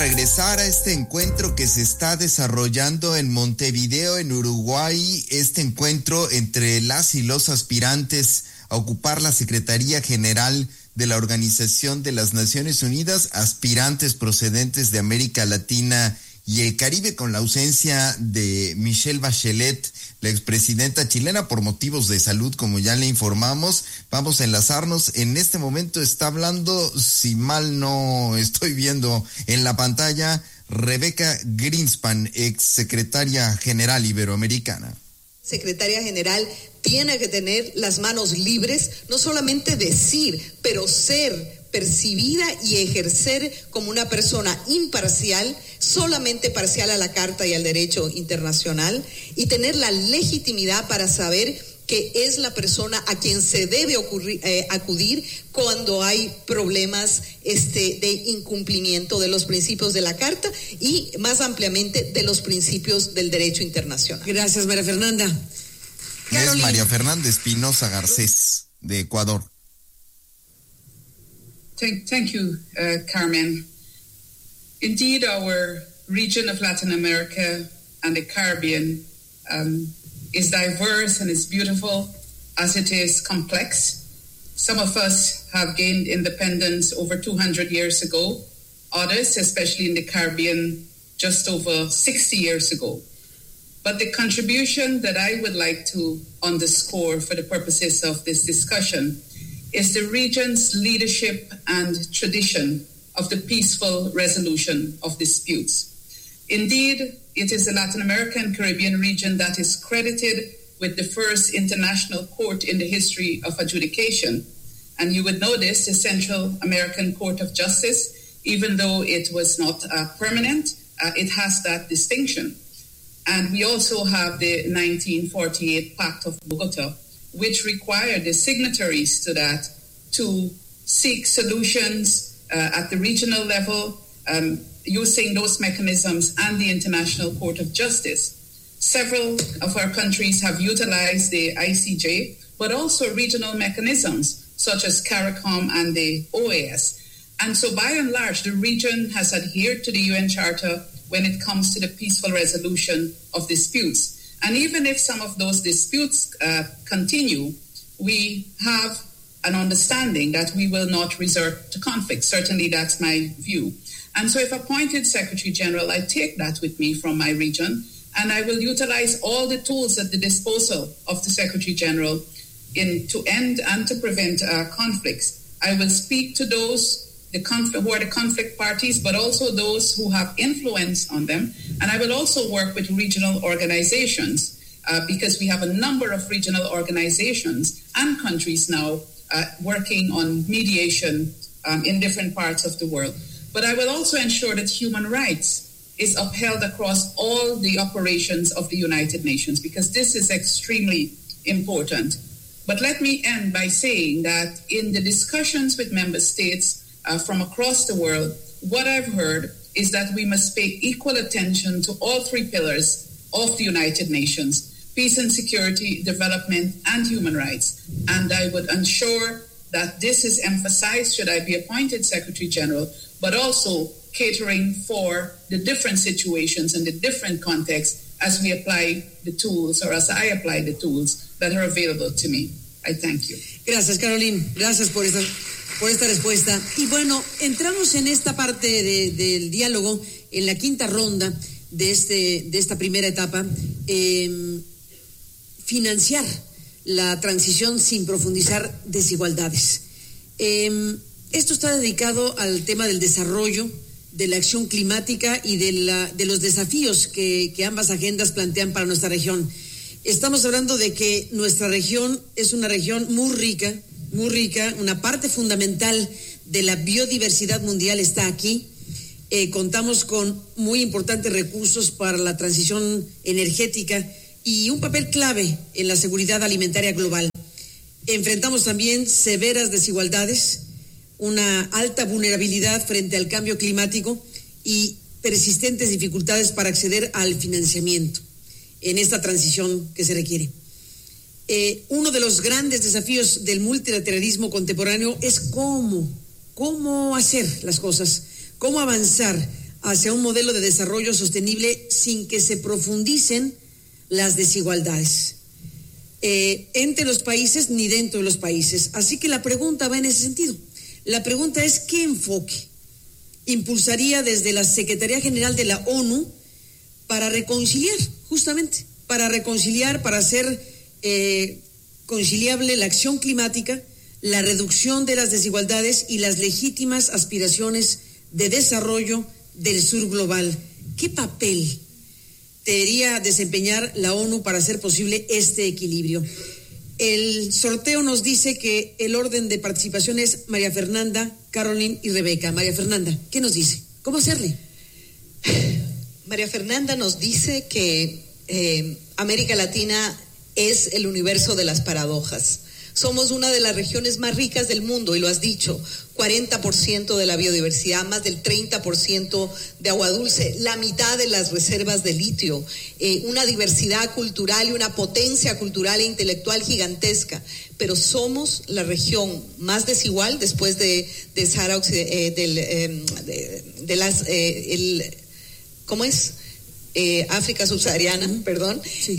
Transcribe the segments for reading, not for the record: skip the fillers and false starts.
regresar a este encuentro que se está desarrollando en Montevideo, en Uruguay, este encuentro entre las y los aspirantes a ocupar la Secretaría General de la Organización de las Naciones Unidas, aspirantes procedentes de América Latina y el Caribe, con la ausencia de Michelle Bachelet, la expresidenta chilena, por motivos de salud, como ya le informamos. Vamos a enlazarnos. En este momento está hablando, si mal no estoy viendo en la pantalla, Rebeca Greenspan, ex secretaria general iberoamericana. Secretaria general tiene que tener las manos libres, no solamente decir, pero ser percibida y ejercer como una persona imparcial, solamente parcial a la Carta y al derecho internacional, y tener la legitimidad para saber que es la persona a quien se debe acudir cuando hay problemas de incumplimiento de los principios de la Carta y más ampliamente de los principios del derecho internacional. Gracias, María Fernanda. Es María Fernanda Espinosa Garcés, de Ecuador. Thank you, Carmen. Indeed, our region of Latin America and the Caribbean is diverse and is beautiful as it is complex. Some of us have gained independence over 200 years ago. Others, especially in the Caribbean, just over 60 years ago. But the contribution that I would like to underscore for the purposes of this discussion is the region's leadership and tradition of the peaceful resolution of disputes. Indeed, it is the Latin American Caribbean region that is credited with the first international court in the history of adjudication. And you would know this, the Central American Court of Justice, even though it was not permanent, it has that distinction. And we also have the 1948 Pact of Bogota, which required the signatories to that to seek solutions at the regional level using those mechanisms and the International Court of Justice. Several of our countries have utilized the ICJ, but also regional mechanisms such as CARICOM and the OAS. And so by and large, the region has adhered to the UN Charter when it comes to the peaceful resolution of disputes. And even if some of those disputes continue, we have an understanding that we will not resort to conflict. Certainly that's my view. And so if appointed Secretary General, I take that with me from my region, and I will utilize all the tools at the disposal of the Secretary General to end and to prevent conflicts. I will speak to those who are the conflict parties, but also those who have influence on them. And I will also work with regional organizations because we have a number of regional organizations and countries now working on mediation in different parts of the world. But I will also ensure that human rights is upheld across all the operations of the United Nations, because this is extremely important. But let me end by saying that in the discussions with member states from across the world, what I've heard is that we must pay equal attention to all three pillars of the United Nations: peace and security, development, and human rights. And I would ensure that this is emphasized should I be appointed Secretary General, but also catering for the different situations and the different contexts as we apply the tools, or as I apply the tools that are available to me. I thank you. Gracias, Caroline. Gracias por esta respuesta. Y bueno, entramos en esta parte del diálogo, en la quinta ronda de esta primera etapa, financiar la transición sin profundizar desigualdades. Esto está dedicado al tema del desarrollo, de la acción climática y de los desafíos que ambas agendas plantean para nuestra región. Estamos hablando de que nuestra región es una región muy rica, una parte fundamental de la biodiversidad mundial está aquí. Contamos con muy importantes recursos para la transición energética y un papel clave en la seguridad alimentaria global. Enfrentamos también severas desigualdades, una alta vulnerabilidad frente al cambio climático y persistentes dificultades para acceder al financiamiento en esta transición que se requiere. Uno de los grandes desafíos del multilateralismo contemporáneo es cómo hacer las cosas, cómo avanzar hacia un modelo de desarrollo sostenible sin que se profundicen las desigualdades entre los países ni dentro de los países. Así que la pregunta va en ese sentido. La pregunta es, ¿qué enfoque impulsaría desde la Secretaría General de la ONU para reconciliar, justamente, para hacer conciliable la acción climática, la reducción de las desigualdades y las legítimas aspiraciones de desarrollo del sur global? ¿Qué papel debería desempeñar la ONU para hacer posible este equilibrio? El sorteo nos dice que el orden de participación es María Fernanda, Caroline y Rebeca. María Fernanda, ¿qué nos dice? ¿Cómo hacerle? María Fernanda nos dice que América Latina es el universo de las paradojas. Somos una de las regiones más ricas del mundo, y lo has dicho, 40% de la biodiversidad, más del 30% de agua dulce, la mitad de las reservas de litio, una diversidad cultural y una potencia cultural e intelectual gigantesca, pero somos la región más desigual después de Sahara ¿cómo es? África subsahariana, perdón, sí.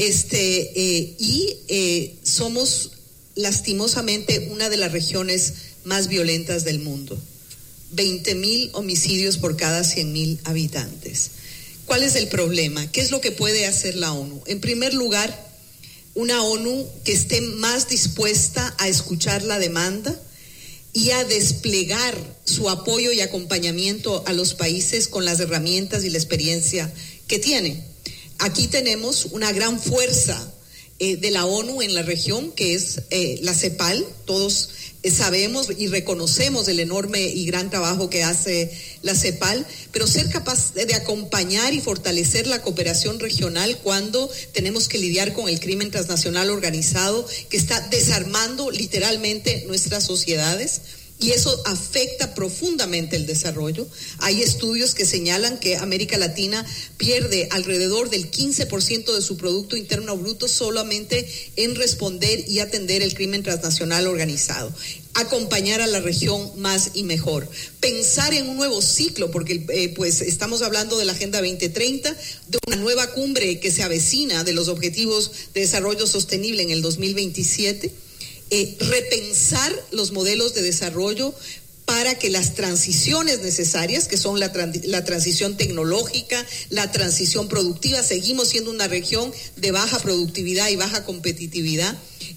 Somos lastimosamente una de las regiones más violentas del mundo. 20,000 homicidios por cada 100,000 habitantes. ¿Cuál es el problema? ¿Qué es lo que puede hacer la ONU? En primer lugar, una ONU que esté más dispuesta a escuchar la demanda y a desplegar su apoyo y acompañamiento a los países con las herramientas y la experiencia que tiene. Aquí tenemos una gran fuerza de la ONU en la región, que es la CEPAL. Todos sabemos y reconocemos el enorme y gran trabajo que hace la CEPAL, pero ser capaz de acompañar y fortalecer la cooperación regional cuando tenemos que lidiar con el crimen transnacional organizado que está desarmando literalmente nuestras sociedades. Y eso afecta profundamente el desarrollo. Hay estudios que señalan que América Latina pierde alrededor del 15% de su Producto Interno Bruto solamente en responder y atender el crimen transnacional organizado. Acompañar a la región más y mejor. Pensar en un nuevo ciclo, porque pues estamos hablando de la Agenda 2030, de una nueva cumbre que se avecina de los Objetivos de Desarrollo Sostenible en el 2027. Repensar los modelos de desarrollo para que las transiciones necesarias, que son la transición tecnológica, la transición productiva, seguimos siendo una región de baja productividad y baja competitividad,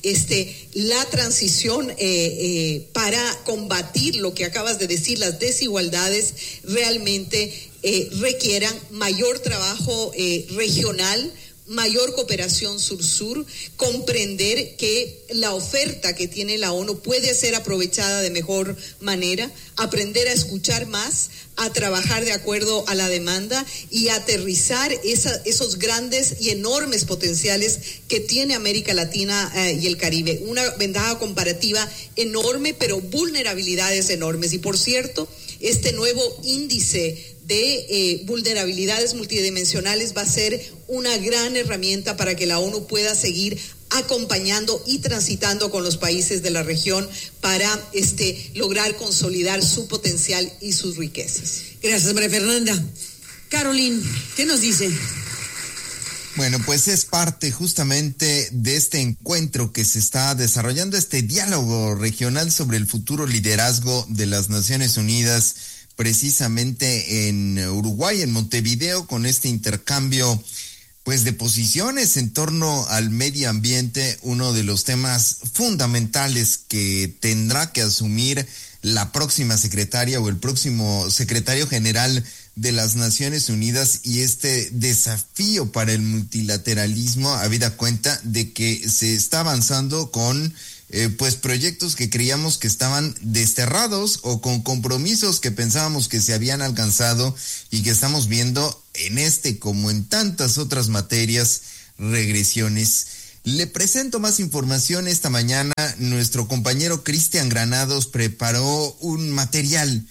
la transición para combatir lo que acabas de decir, las desigualdades, realmente requieran mayor trabajo regional, mayor cooperación sur-sur, comprender que la oferta que tiene la ONU puede ser aprovechada de mejor manera, aprender a escuchar más, a trabajar de acuerdo a la demanda y a aterrizar esos grandes y enormes potenciales que tiene América Latina y el Caribe. Una ventaja comparativa enorme, pero vulnerabilidades enormes. Y por cierto, este nuevo índice de vulnerabilidades multidimensionales va a ser una gran herramienta para que la ONU pueda seguir acompañando y transitando con los países de la región para lograr consolidar su potencial y sus riquezas. Gracias, María Fernanda. Caroline, ¿qué nos dice? Bueno, pues es parte justamente de este encuentro que se está desarrollando, este diálogo regional sobre el futuro liderazgo de las Naciones Unidas, precisamente en Uruguay, en Montevideo, con este intercambio pues de posiciones en torno al medio ambiente, uno de los temas fundamentales que tendrá que asumir la próxima secretaria o el próximo secretario general de las Naciones Unidas, y este desafío para el multilateralismo, habida cuenta de que se está avanzando con pues proyectos que creíamos que estaban desterrados o con compromisos que pensábamos que se habían alcanzado y que estamos viendo en como en tantas otras materias, regresiones. Le presento más información esta mañana. Nuestro compañero Cristian Granados preparó un material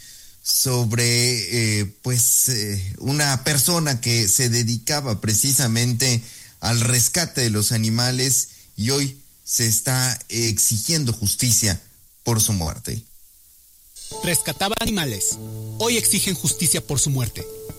sobre una persona que se dedicaba precisamente al rescate de los animales y hoy se está exigiendo justicia por su muerte. Rescataba animales. Hoy exigen justicia por su muerte.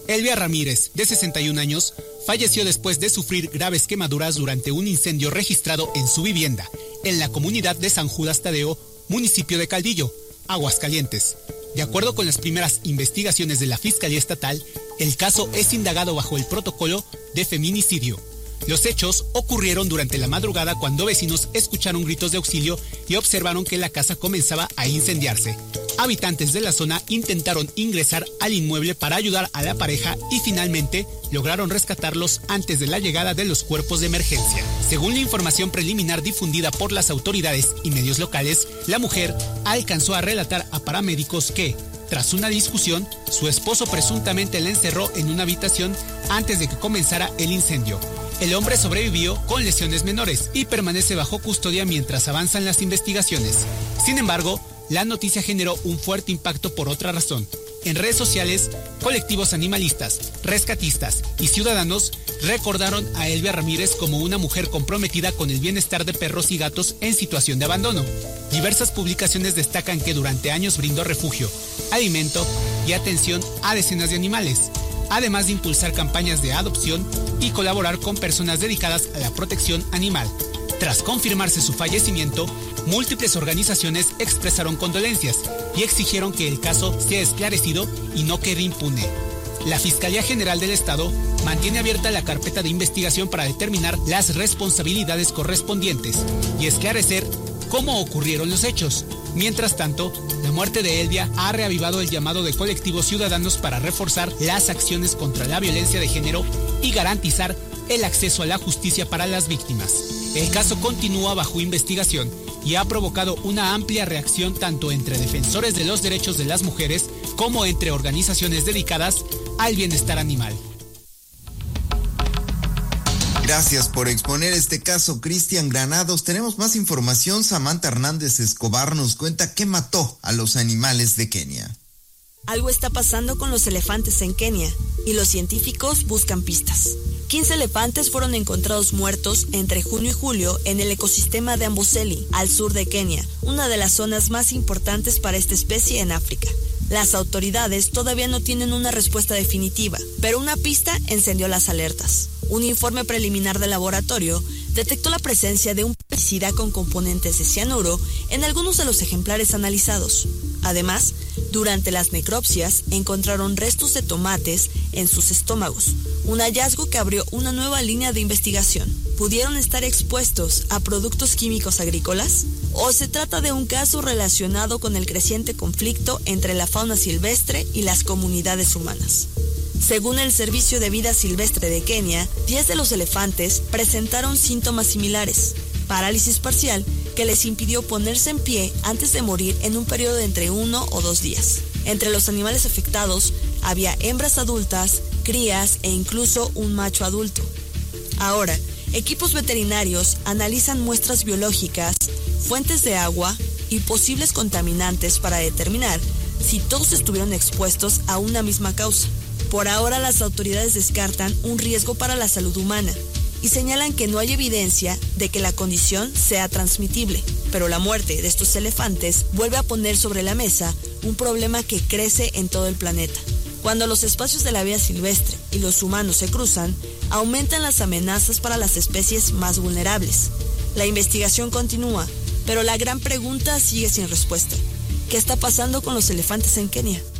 Elvia Ramírez, de 61 años, falleció después de sufrir graves quemaduras durante un incendio registrado en su vivienda, en la comunidad de San Judas Tadeo, municipio de Calvillo, Aguascalientes. De acuerdo con las primeras investigaciones de la Fiscalía Estatal, el caso es indagado bajo el protocolo de feminicidio. Los hechos ocurrieron durante la madrugada cuando vecinos escucharon gritos de auxilio y observaron que la casa comenzaba a incendiarse. Habitantes de la zona intentaron ingresar al inmueble para ayudar a la pareja y finalmente lograron rescatarlos antes de la llegada de los cuerpos de emergencia. Según la información preliminar difundida por las autoridades y medios locales, la mujer alcanzó a relatar a paramédicos que, tras una discusión, su esposo presuntamente la encerró en una habitación antes de que comenzara el incendio. El hombre sobrevivió con lesiones menores y permanece bajo custodia mientras avanzan las investigaciones. Sin embargo, la noticia generó un fuerte impacto por otra razón. En redes sociales, colectivos animalistas, rescatistas y ciudadanos recordaron a Elvia Ramírez como una mujer comprometida con el bienestar de perros y gatos en situación de abandono. Diversas publicaciones destacan que durante años brindó refugio, alimento y atención a decenas de animales, además de impulsar campañas de adopción y colaborar con personas dedicadas a la protección animal. Tras confirmarse su fallecimiento, múltiples organizaciones expresaron condolencias y exigieron que el caso sea esclarecido y no quede impune. La Fiscalía General del Estado mantiene abierta la carpeta de investigación para determinar las responsabilidades correspondientes y esclarecer cómo ocurrieron los hechos. Mientras tanto, la muerte de Elvia ha reavivado el llamado de colectivos ciudadanos para reforzar las acciones contra la violencia de género y garantizar el acceso a la justicia para las víctimas. El caso continúa bajo investigación y ha provocado una amplia reacción tanto entre defensores de los derechos de las mujeres como entre organizaciones dedicadas al bienestar animal. Gracias por exponer este caso, Cristian Granados. Tenemos más información. Samantha Hernández Escobar nos cuenta qué mató a los animales de Kenia. Algo está pasando con los elefantes en Kenia y los científicos buscan pistas. 15 elefantes fueron encontrados muertos entre junio y julio en el ecosistema de Amboseli, al sur de Kenia, una de las zonas más importantes para esta especie en África. Las autoridades todavía no tienen una respuesta definitiva, pero una pista encendió las alertas. Un informe preliminar del laboratorio detectó la presencia de un pesticida con componentes de cianuro en algunos de los ejemplares analizados. Además, durante las necropsias encontraron restos de tomates en sus estómagos, un hallazgo que abrió una nueva línea de investigación. ¿Pudieron estar expuestos a productos químicos agrícolas? ¿O se trata de un caso relacionado con el creciente conflicto entre la fauna silvestre y las comunidades humanas? Según el Servicio de Vida Silvestre de Kenia, 10 de los elefantes presentaron síntomas similares: parálisis parcial que les impidió ponerse en pie antes de morir en un periodo de entre 1 o 2 días. Entre los animales afectados había hembras adultas, crías e incluso un macho adulto. Ahora, equipos veterinarios analizan muestras biológicas, fuentes de agua y posibles contaminantes para determinar si todos estuvieron expuestos a una misma causa. Por ahora, las autoridades descartan un riesgo para la salud humana y señalan que no hay evidencia de que la condición sea transmitible, pero la muerte de estos elefantes vuelve a poner sobre la mesa un problema que crece en todo el planeta. Cuando los espacios de la vida silvestre y los humanos se cruzan, aumentan las amenazas para las especies más vulnerables. La investigación continúa, pero la gran pregunta sigue sin respuesta. ¿Qué está pasando con los elefantes en Kenia?